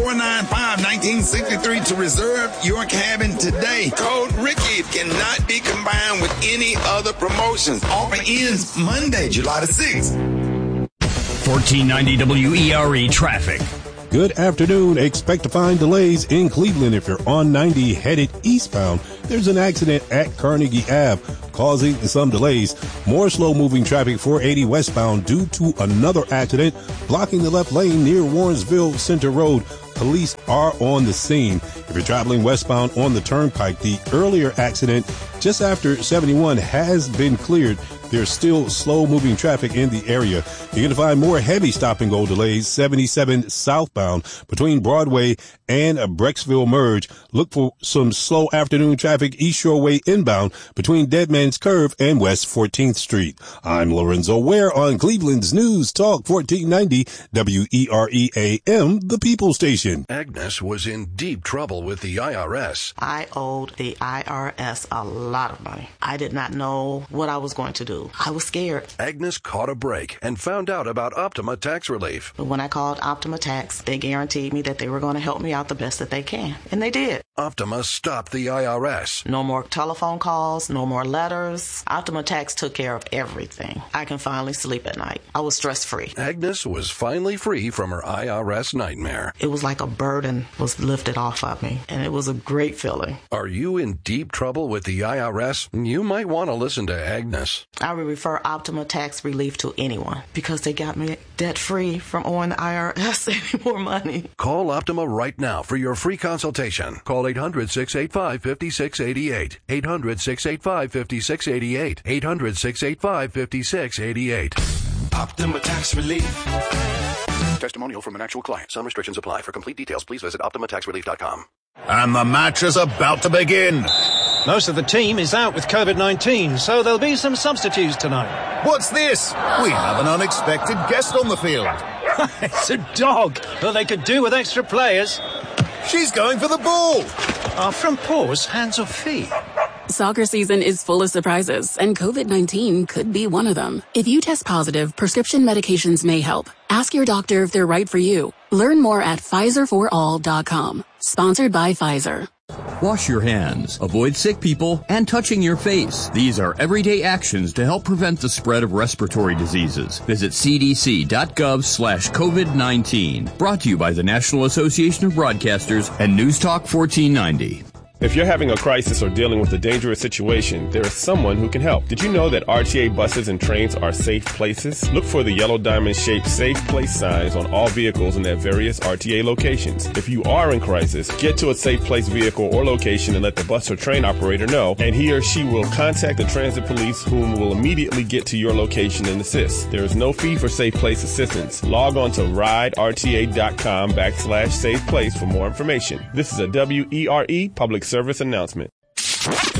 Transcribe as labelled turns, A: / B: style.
A: 495-1963 to reserve your cabin today. Code Ricky cannot be combined with any other promotions. Offer ends Monday, July the 6th.
B: 1490 WERE traffic.
C: Good afternoon. Expect to find delays in Cleveland if you're on 90 headed eastbound. There's an accident at Carnegie Ave causing some delays. More slow-moving traffic 480 westbound due to another accident blocking the left lane near Warrensville Center Road. Police are on the scene. If you're traveling westbound on the turnpike, the earlier accident just after 71 has been cleared. There's still slow-moving traffic in the area. You're going to find more heavy stop-and-go delays 77 southbound between Broadway and Brecksville Merge. Look for some slow afternoon traffic East Shore Way inbound between Dead Man's Curve and West 14th Street. I'm Lorenzo Ware on Cleveland's News Talk 1490 WERE AM, the People Station.
D: Agnes was in deep trouble with the IRS.
E: I owed the IRS a lot of money. I did not know what I was going to do. I was scared.
D: Agnes caught a break and found out about Optima Tax Relief.
E: But when I called Optima Tax, they guaranteed me that they were going to help me out the best that they can. And they did.
D: Optima stopped the IRS.
E: No more telephone calls, no more letters. Optima Tax took care of everything. I can finally sleep at night. I was stress-free.
D: Agnes was finally free from her IRS nightmare.
E: It was like a burden was lifted off of me, and it was a great feeling.
D: Are you in deep trouble with the IRS? You might want to listen to Agnes.
E: I would refer Optima Tax Relief to anyone because they got me debt-free from owing the IRS any more money.
D: Call Optima right now for your free consultation. Call 800-685-5688. 800-685-5688. 800-685-5688.
F: Optima Tax Relief.
D: Testimonial from an actual client. Some restrictions apply. For complete details, please visit OptimaTaxRelief.com.
G: And the match is about to begin.
H: Most of the team is out with COVID-19, so there'll be some substitutes tonight.
G: What's this? We have an unexpected guest on the field.
H: It's a dog. Well, they could do with extra players.
G: She's going for the ball.
H: Are front paws hands or feet?
I: Soccer season is full of surprises, and COVID-19 could be one of them. If you test positive, prescription medications may help. Ask your doctor if they're right for you. Learn more at PfizerForAll.com. Sponsored by Pfizer.
J: Wash your hands, avoid sick people, and touching your face. These are everyday actions to help prevent the spread of respiratory diseases. Visit cdc.gov/COVID-19. Brought to you by the National Association of Broadcasters and News Talk 1490.
K: If you're having a crisis or dealing with a dangerous situation, there is someone who can help. Did you know that RTA buses and trains are safe places? Look for the yellow diamond-shaped Safe Place signs on all vehicles in their various RTA locations. If you are in crisis, get to a Safe Place vehicle or location and let the bus or train operator know, and he or she will contact the transit police, whom will immediately get to your location and assist. There is no fee for Safe Place assistance. Log on to riderta.com/Safe Place for more information. This is a WERE public service announcement.